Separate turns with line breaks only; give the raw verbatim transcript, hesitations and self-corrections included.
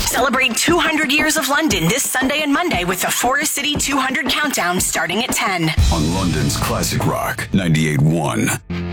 Celebrate two hundred years of London this Sunday and Monday with the Forest City two hundred Countdown starting at ten.
On London's Classic Rock ninety-eight point one.